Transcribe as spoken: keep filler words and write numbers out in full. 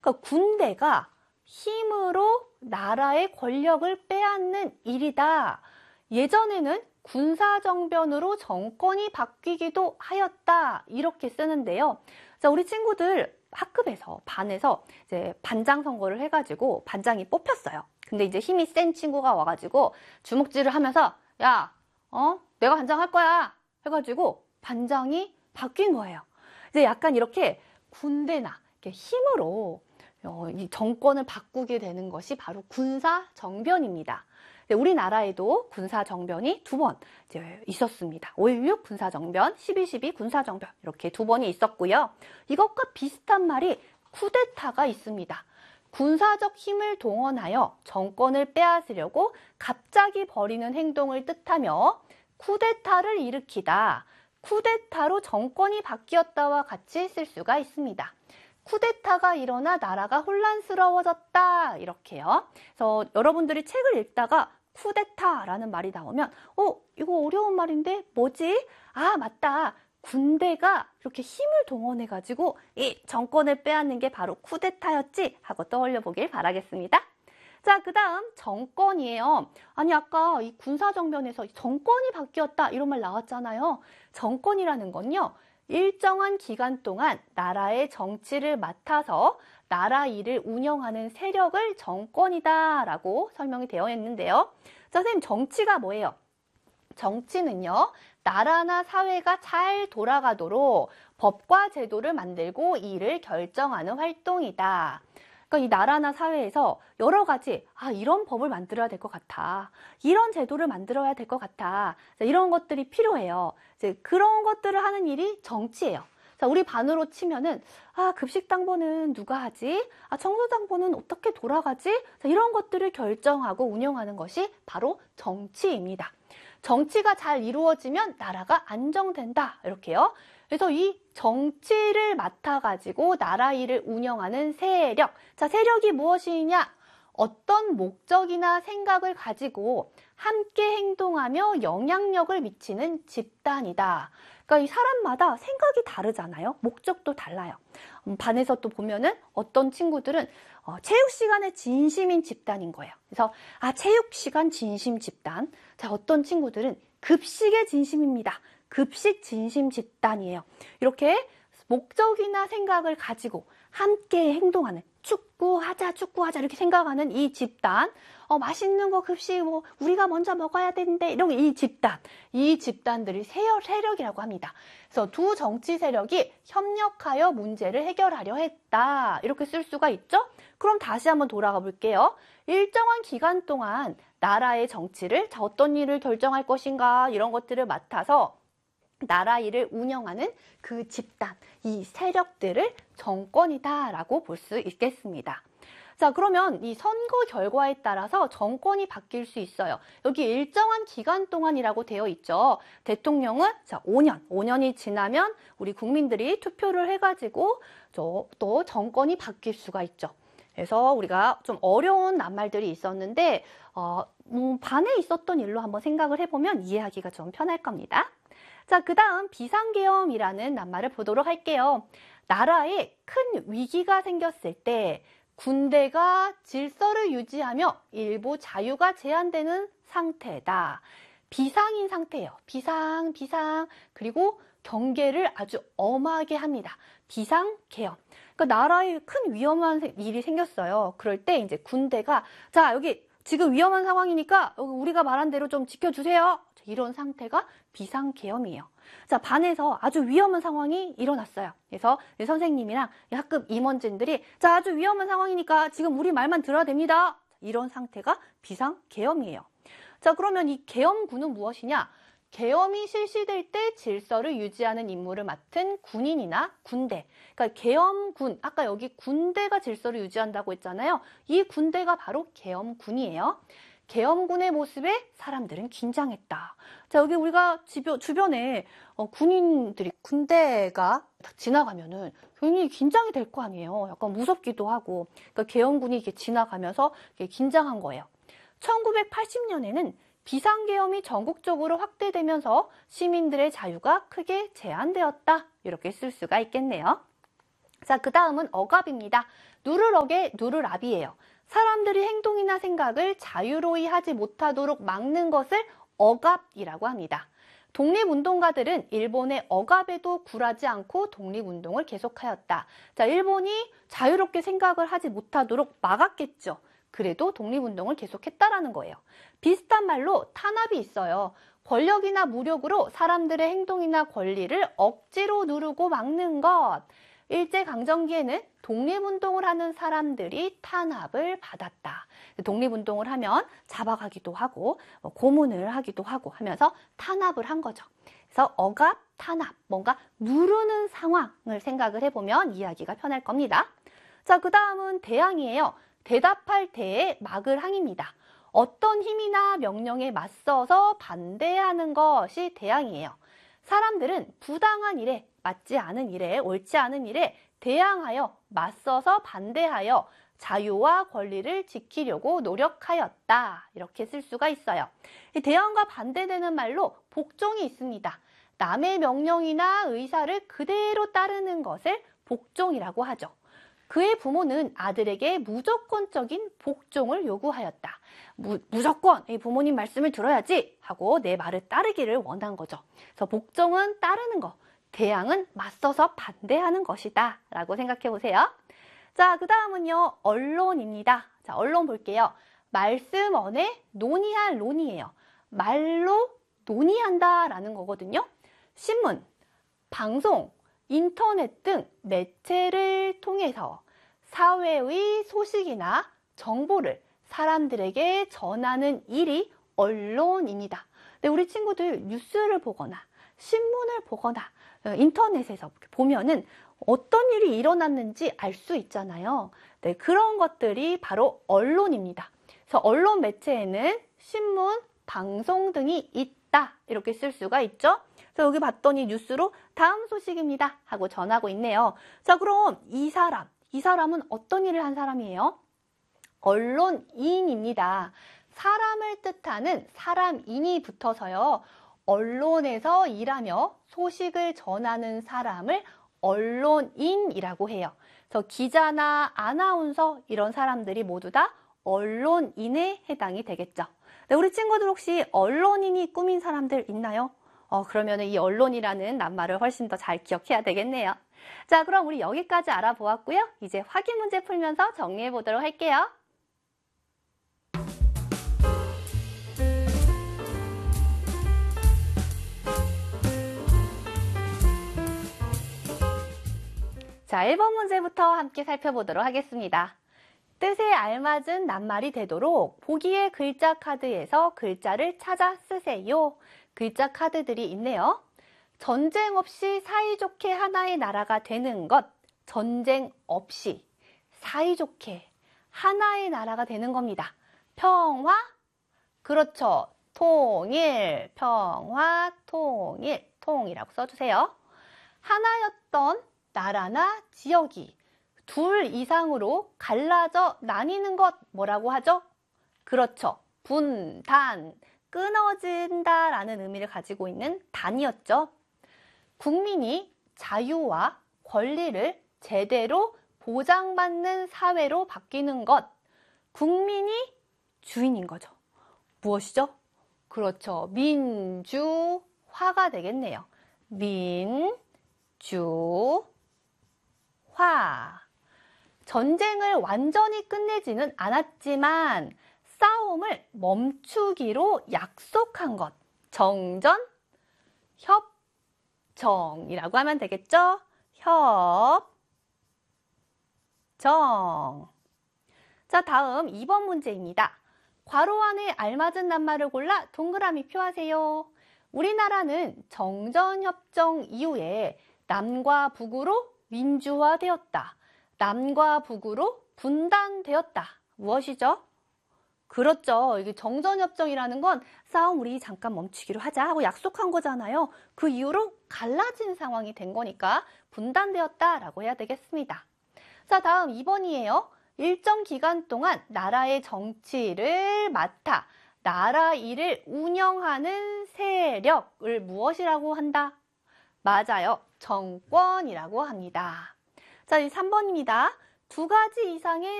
그러니까 군대가 힘으로 나라의 권력을 빼앗는 일이다. 예전에는 군사정변으로 정권이 바뀌기도 하였다. 이렇게 쓰는데요. 자, 우리 친구들 학급에서, 반에서 이제 반장 선거를 해가지고 반장이 뽑혔어요. 근데 이제 힘이 센 친구가 와가지고 주먹질을 하면서, 야, 어? 내가 반장 할 거야. 해가지고 반장이 바뀐 거예요. 이제 약간 이렇게 군대나 이렇게 힘으로 어, 이 정권을 바꾸게 되는 것이 바로 군사정변입니다. 우리나라에도 군사정변이 두 번 이제 있었습니다. 오일육 군사정변, 십이 십이 군사정변 이렇게 두 번이 있었고요. 이것과 비슷한 말이 쿠데타가 있습니다. 군사적 힘을 동원하여 정권을 빼앗으려고 갑자기 벌이는 행동을 뜻하며 쿠데타를 일으키다, 쿠데타로 정권이 바뀌었다와 같이 쓸 수가 있습니다. 쿠데타가 일어나 나라가 혼란스러워졌다 이렇게요. 그래서 여러분들이 책을 읽다가 쿠데타라는 말이 나오면 어? 이거 어려운 말인데 뭐지? 아 맞다. 군대가 이렇게 힘을 동원해가지고 이 정권을 빼앗는 게 바로 쿠데타였지 하고 떠올려 보길 바라겠습니다. 자, 그 다음 정권이에요. 아니 아까 이 군사정변에서 정권이 바뀌었다 이런 말 나왔잖아요. 정권이라는 건요. 일정한 기간 동안 나라의 정치를 맡아서 나라 일을 운영하는 세력을 정권이다 라고 설명이 되어 있는데요. 자, 선생님 정치가 뭐예요? 정치는요. 나라나 사회가 잘 돌아가도록 법과 제도를 만들고 이를 결정하는 활동이다. 그러니까 이 나라나 사회에서 여러 가지 아 이런 법을 만들어야 될 것 같아. 이런 제도를 만들어야 될 것 같아. 자, 이런 것들이 필요해요. 이제 그런 것들을 하는 일이 정치예요. 자, 우리 반으로 치면은 아 급식당번은 누가 하지? 아 청소당번은 어떻게 돌아가지? 자, 이런 것들을 결정하고 운영하는 것이 바로 정치입니다. 정치가 잘 이루어지면 나라가 안정된다. 이렇게요. 그래서 이 정치를 맡아가지고 나라 일을 운영하는 세력. 자, 세력이 무엇이냐? 어떤 목적이나 생각을 가지고 함께 행동하며 영향력을 미치는 집단이다. 그러니까 이 사람마다 생각이 다르잖아요. 목적도 달라요. 음, 반에서 또 보면은 어떤 친구들은 어, 체육 시간에 진심인 집단인 거예요. 그래서 아 체육 시간 진심 집단. 자, 어떤 친구들은 급식에 진심입니다. 급식 진심 집단이에요. 이렇게 목적이나 생각을 가지고 함께 행동하는 축구하자 축구하자 이렇게 생각하는 이 집단, 어, 맛있는 거 급식 뭐 우리가 먼저 먹어야 되는데 이런 이 집단, 이 집단들이 세력, 세력이라고 합니다. 그래서 두 정치 세력이 협력하여 문제를 해결하려 했다 이렇게 쓸 수가 있죠. 그럼 다시 한번 돌아가 볼게요. 일정한 기간 동안 나라의 정치를 자 어떤 일을 결정할 것인가 이런 것들을 맡아서 나라 일을 운영하는 그 집단, 이 세력들을 정권이다라고 볼 수 있겠습니다. 자, 그러면 이 선거 결과에 따라서 정권이 바뀔 수 있어요. 여기 일정한 기간 동안이라고 되어 있죠. 대통령은 자, 오 년, 오 년이 지나면 우리 국민들이 투표를 해가지고 저, 또 정권이 바뀔 수가 있죠. 그래서 우리가 좀 어려운 낱말들이 있었는데 어, 음, 반에 있었던 일로 한번 생각을 해보면 이해하기가 좀 편할 겁니다. 자, 그 다음 비상계엄이라는 낱말을 보도록 할게요. 나라에 큰 위기가 생겼을 때 군대가 질서를 유지하며 일부 자유가 제한되는 상태다. 비상인 상태예요. 비상, 비상. 그리고 경계를 아주 엄하게 합니다. 비상계엄. 그러니까 나라에 큰 위험한 일이 생겼어요. 그럴 때 이제 군대가 자, 여기 지금 위험한 상황이니까 우리가 말한 대로 좀 지켜주세요. 이런 상태가 비상계엄이에요. 자, 반에서 아주 위험한 상황이 일어났어요. 그래서 선생님이랑 학급 임원진들이 자, 아주 위험한 상황이니까 지금 우리 말만 들어야 됩니다. 이런 상태가 비상계엄이에요. 자, 그러면 이 계엄군은 무엇이냐? 계엄이 실시될 때 질서를 유지하는 임무를 맡은 군인이나 군대. 그러니까 계엄군, 아까 여기 군대가 질서를 유지한다고 했잖아요. 이 군대가 바로 계엄군이에요. 계엄군의 모습에 사람들은 긴장했다. 자, 여기 우리가 주변에 어, 군인들이 군대가 딱 지나가면은 굉장히 긴장이 될 거 아니에요. 약간 무섭기도 하고. 그러니까 계엄군이 이렇게 지나가면서 이렇게 긴장한 거예요. 천구백팔십 년에는 비상계엄이 전국적으로 확대되면서 시민들의 자유가 크게 제한되었다. 이렇게 쓸 수가 있겠네요. 자, 그 다음은 억압입니다. 누르럭의 누르랍이에요. 사람들이 행동이나 생각을 자유로이 하지 못하도록 막는 것을 억압이라고 합니다. 독립운동가들은 일본의 억압에도 굴하지 않고 독립운동을 계속하였다. 자, 일본이 자유롭게 생각을 하지 못하도록 막았겠죠. 그래도 독립운동을 계속했다라는 거예요. 비슷한 말로 탄압이 있어요. 권력이나 무력으로 사람들의 행동이나 권리를 억지로 누르고 막는 것. 일제강점기에는 독립운동을 하는 사람들이 탄압을 받았다. 독립운동을 하면 잡아가기도 하고 고문을 하기도 하고 하면서 탄압을 한 거죠. 그래서 억압, 탄압, 뭔가 누르는 상황을 생각을 해보면 이해하기가 편할 겁니다. 자, 그 다음은 대항이에요. 대답할 때의 막을 항입니다. 어떤 힘이나 명령에 맞서서 반대하는 것이 대항이에요. 사람들은 부당한 일에, 맞지 않은 일에, 옳지 않은 일에 대항하여 맞서서 반대하여 자유와 권리를 지키려고 노력하였다. 이렇게 쓸 수가 있어요. 이 대항과 반대되는 말로 복종이 있습니다. 남의 명령이나 의사를 그대로 따르는 것을 복종이라고 하죠. 그의 부모는 아들에게 무조건적인 복종을 요구하였다. 무, 무조건 이 부모님 말씀을 들어야지 하고 내 말을 따르기를 원한 거죠. 그래서 복종은 따르는 거, 대항은 맞서서 반대하는 것이다 라고 생각해 보세요. 자, 그 다음은요, 언론입니다. 자, 언론 볼게요. 말씀 언에 논의할 논의예요. 말로 논의한다 라는 거거든요. 신문, 방송, 인터넷 등 매체를 통해서 사회의 소식이나 정보를 사람들에게 전하는 일이 언론입니다. 네, 우리 친구들 뉴스를 보거나 신문을 보거나 인터넷에서 보면은 어떤 일이 일어났는지 알 수 있잖아요. 네, 그런 것들이 바로 언론입니다. 그래서 언론 매체에는 신문, 방송 등이 있다. 이렇게 쓸 수가 있죠. 그래서 여기 봤더니 뉴스로 다음 소식입니다 하고 전하고 있네요. 자, 그럼 이 사람, 이 사람은 어떤 일을 한 사람이에요? 언론인입니다. 사람을 뜻하는 사람인이 붙어서요. 언론에서 일하며 소식을 전하는 사람을 언론인이라고 해요. 그래서 기자나 아나운서 이런 사람들이 모두 다 언론인에 해당이 되겠죠. 네, 우리 친구들 혹시 언론인이 꾸민 사람들 있나요? 어, 그러면 이 언론이라는 낱말을 훨씬 더 잘 기억해야 되겠네요. 자, 그럼 우리 여기까지 알아보았고요. 이제 확인 문제 풀면서 정리해 보도록 할게요. 자, 일 번 문제부터 함께 살펴보도록 하겠습니다. 뜻에 알맞은 낱말이 되도록 보기의 글자 카드에서 글자를 찾아 쓰세요. 글자 카드들이 있네요. 전쟁 없이 사이좋게 하나의 나라가 되는 것, 전쟁 없이 사이좋게 하나의 나라가 되는 겁니다. 평화, 그렇죠. 통일, 평화, 통일, 통이라고 써주세요. 하나였던 나라나 지역이 둘 이상으로 갈라져 나뉘는 것 뭐라고 하죠? 그렇죠. 분단, 끊어진다라는 의미를 가지고 있는 단이었죠. 국민이 자유와 권리를 제대로 보장받는 사회로 바뀌는 것, 국민이 주인인 거죠. 무엇이죠? 그렇죠. 민주화가 되겠네요. 민주 화. 전쟁을 완전히 끝내지는 않았지만 싸움을 멈추기로 약속한 것. 정전, 협정이라고 하면 되겠죠? 협정. 자, 다음 이 번 문제입니다. 괄호 안에 알맞은 낱말을 골라 동그라미 표하세요. 우리나라는 정전협정 이후에 남과 북으로 민주화되었다. 남과 북으로 분단되었다. 무엇이죠? 그렇죠. 이게 정전협정이라는 건 싸움 우리 잠깐 멈추기로 하자 하고 약속한 거잖아요. 그 이후로 갈라진 상황이 된 거니까 분단되었다라고 해야 되겠습니다. 자, 다음 이 번이에요. 일정 기간 동안 나라의 정치를 맡아 나라 일을 운영하는 세력을 무엇이라고 한다? 맞아요. 정권이라고 합니다. 자, 이 삼 번입니다. 두 가지 이상의